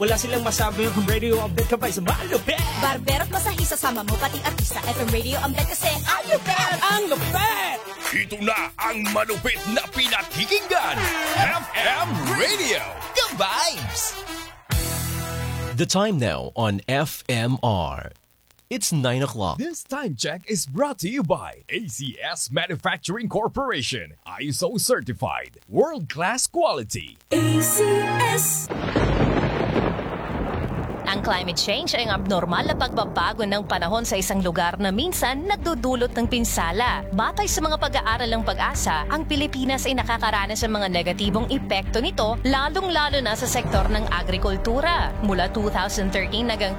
Wala silang masabi yung radio update ka pa sa malupit. Barbero't masahista sama mo, pati artista. FM radio update kasi ang lupit! Ang lupit! Ito na ang malupit na pinakikinggan. FM Radio. The Vibes! The time now on FMR. It's 9 o'clock. This time check is brought to you by ACS Manufacturing Corporation. ISO certified. World-class quality. ACS! Ang climate change ay ang abnormal na pagbabago ng panahon sa isang lugar na minsan nagdudulot ng pinsala. Batay sa mga pag-aaral ng Pag-asa, ang Pilipinas ay nakakaranas ng mga negatibong epekto nito, lalong-lalo na sa sektor ng agrikultura. Mula 2013 hanggang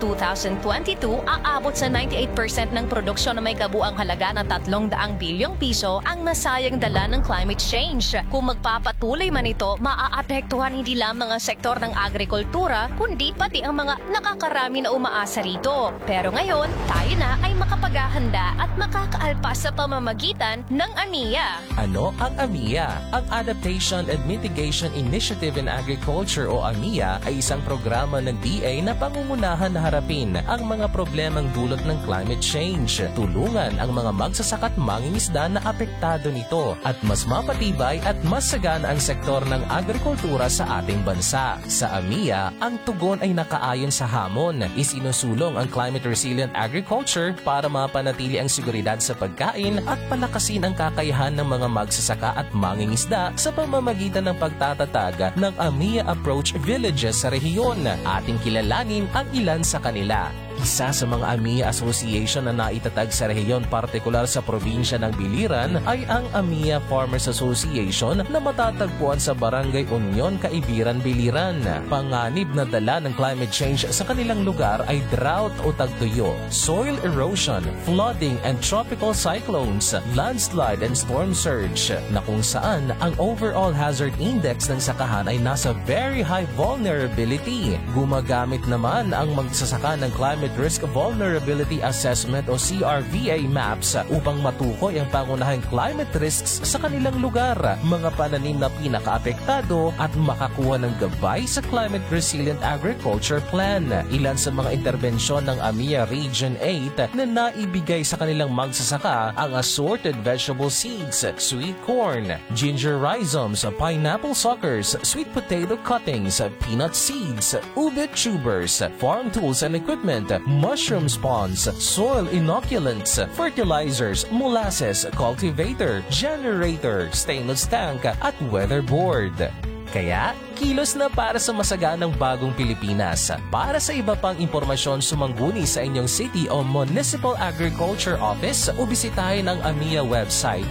2022, aabot sa 98% ng produksyon na may kabuang halaga ng 300 bilyong piso ang nasayang dala ng climate change. Kung magpapatuloy man ito, maaapektuhan hindi lamang ang sektor ng agrikultura, kundi pati ang mga nakakarami na umaasa rito. Pero ngayon, tayo na ay makapaghahanda at makakaalpas sa pamamagitan ng AMIA. Ano ang AMIA? Ang Adaptation and Mitigation Initiative in Agriculture o AMIA ay isang programa ng DA na pangungunahan na harapin ang mga problemang dulot ng climate change. Tulungan ang mga magsasaka at mangingisda na apektado nito at mas mapatibay at mas sagana ang sektor ng agrikultura sa ating bansa. Sa AMIA, ang tugon ay nakaayon sa hamon. Isinusulong ang climate resilient agriculture para mapanatili ang seguridad sa pagkain at palakasin ang kakayahan ng mga magsasaka at mangingisda sa pamamagitan ng pagtatatag ng AMIA Approach Villages sa rehiyon. Ating kilalanin ang ilan sa kanila. Isa sa mga AMIA Association na naitatag sa rehiyon, partikular sa probinsya ng Biliran, ay ang AMIA Farmers Association na matatagpuan sa Barangay Union, Caibiran, Biliran. Panganib na dala ng climate change sa kanilang lugar ay drought o tagtuyo, soil erosion, flooding and tropical cyclones, landslide and storm surge, na kung saan ang overall hazard index ng sakahan ay nasa very high vulnerability. Gumagamit naman ang magsasaka ng Climate Risk Vulnerability Assessment o CRVA maps upang matukoy ang pangunahing climate risks sa kanilang lugar, mga pananim na pinakaapektado at makakuha ng gabay sa Climate Resilient Agriculture Plan. Ilan sa mga interbensyon ng AMIA Region 8 na naibigay sa kanilang magsasaka ang assorted vegetable seeds, sweet corn, ginger rhizomes, pineapple suckers, sweet potato cuttings, peanut seeds, ube tubers, farm tools and equipment, mushroom spawns, soil inoculants, fertilizers, molasses, cultivator, generator, stainless tank, at weatherboard. Kaya, kilos na para sa masaganang bagong Pilipinas. Para sa iba pang impormasyon, sumangguni sa inyong city o municipal agriculture office o bisitahin ang AMIA website,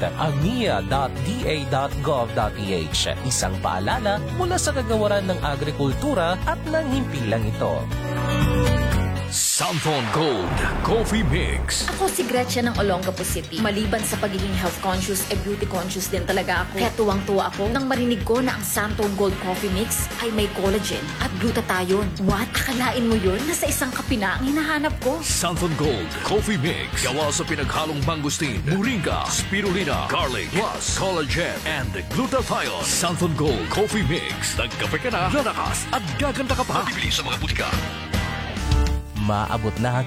amia.da.gov.ph. Isang paalala mula sa kagawaran ng agrikultura at ng himpilang ito. Santhon Gold Coffee Mix. Ako si Gretchen ng Olongapo City. Maliban sa pagiging health conscious, beauty conscious din talaga ako. Kaya tuwang-tuwa ako nang marinig ko na ang Santhon Gold Coffee Mix ay may collagen at glutathione. What? Akalain mo yun? Nasa isang kape na ang hinahanap ko. Santhon Gold Coffee Mix. Gawa sa pinaghalong mangustin, moringa, spirulina, garlic, plus collagen and glutathione. Santhon Gold Coffee Mix. Nagkape ka na, lalakas at gaganda ka pa. Bibili sa mga butika. Maabot na ang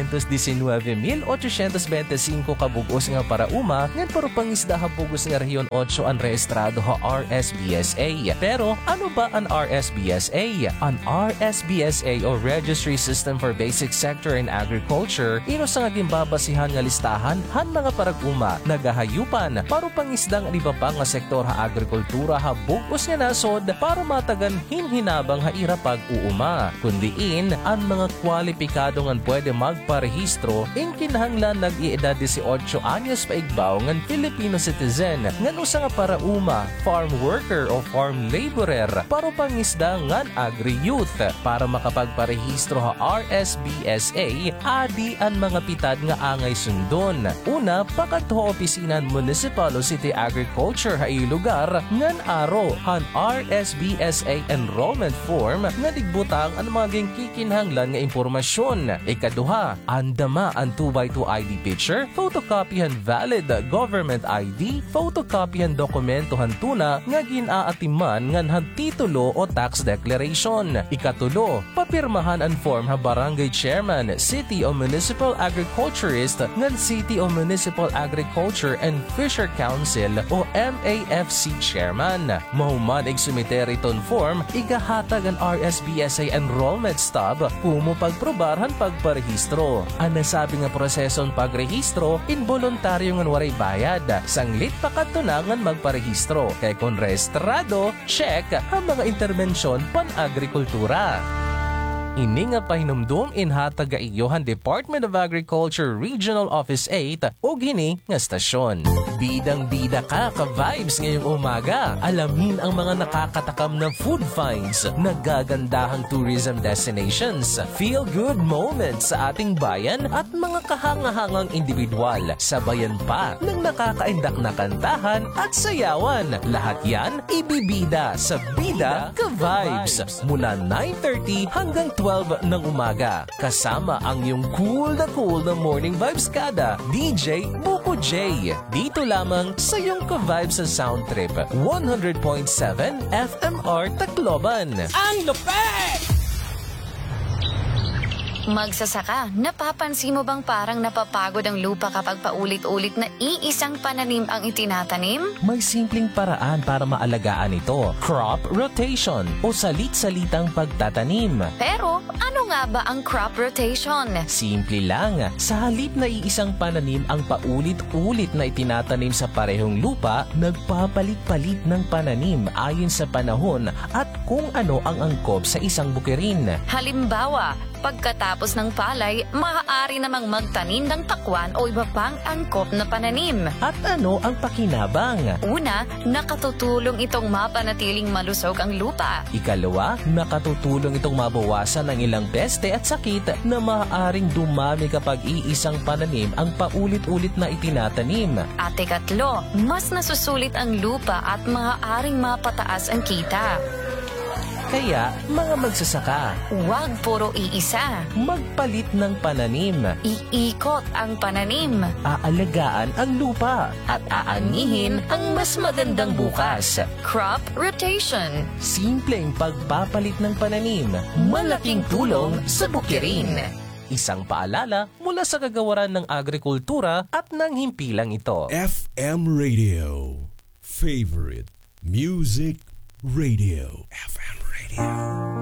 519,825 kabugos nga para uma ngan paro pangisda habugos nga rehiyon 8 ang rehistrado ha RSBSA. Pero ano ba ang RSBSA? Ang RSBSA o Registry System for Basic Sector in Agriculture ino sa nga gimbabasihan nga listahan han mga paraguma nagahayupan paro pangisdang iba pa nga sektor ha agrikultura habugos nga nasod para matagan hinhinabang ha ira pag-uuma. Kundiin ang mga kwalipikasyon nga pwede magparehistro in kinahanglan nag-iedad 18 anyos paigbaw ngan Filipino citizen ngan usa nga para uma, farm worker o farm laborer para pangisda ngan agri-youth. Para makapagparehistro ha RSBSA, adi ang mga pitad nga angay sundon. Una, pakadto opisina Municipal o City Agriculture ha lugar ngan aro han RSBSA enrollment form nga digbutang ang mga kikinahanglan nga impormasyon impormasyon. Ikaduha, andama ang 2x2 ID picture, photocopyhan valid government ID, photocopyhan dokumentohan tuna nga ginaatiman nganhan titulo o tax declaration. Ikatulo, papirmahan ang form ha barangay chairman, city o municipal agriculturist ngan city o municipal agriculture and fisher council o MAFC chairman. Mahuman ig sumiteri ton form, igahatag ang RSBSA enrollment stub kumo pagprobarhan pagparehistro. Ang nasabi nga proseson pagrehistro, involuntaryo ngan waray bayad. Sanglit pa katunangan magparehistro. Kay kung rehistrado, check ang mga interbensyon pan-agrikultura. Ini nga pahinumdum inhatag ga iyohan Department of Agriculture Regional Office 8 o gini nga stasyon. Bidang-bida ka ka-vibes ngayong umaga. Alamin ang mga nakakatakam na food finds, nagagandahang tourism destinations, feel-good moments sa ating bayan at mga kahangahangang individual. Sabayan pa ng nakakaindak na kantahan at sayawan. Lahat yan ibibida sa Bida Ka-Vibes mula 9:30 hanggang 12 ng umaga. Kasama ang iyong cool na morning vibes kada, DJ Buko J. Dito lamang sa iyong ka-vibes sa Sound Trip 100.7 FMR Tacloban. Ang lupet! Magsasaka, napapansin mo bang parang napapagod ang lupa kapag paulit-ulit na iisang pananim ang itinatanim? May simpleng paraan para maalagaan ito. Crop rotation o salit-salitang pagtatanim. Pero ano nga ba ang crop rotation? Simple lang. Sa halip na iisang pananim ang paulit-ulit na itinatanim sa parehong lupa, nagpapalit-palit ng pananim ayon sa panahon at kung ano ang angkop sa isang bukirin. Halimbawa, pagkatapos ng palay, maaari namang magtanim ng pakwan o iba pang angkop na pananim. At ano ang pakinabang? Una, nakatutulong itong mapanatiling malusog ang lupa. Ikalawa, nakatutulong itong mabawasan ang ilang peste at sakit na maaaring dumami kapag iisang pananim ang paulit-ulit na itinatanim. At ikatlo, mas nasusulit ang lupa at maaaring mapataas ang kita. Kaya, mga magsasaka, Huwag puro iisa. magpalit ng pananim, Iikot ang pananim. aalagaan ang lupa, at aanihin ang mas magandang bukas. Crop rotation. Simpleng pagpapalit ng pananim, malaking tulong sa bukirin. Isang paalala mula sa kagawaran ng agrikultura at ng himpilang ito. FM Radio. Favorite Music Radio. FM Radio.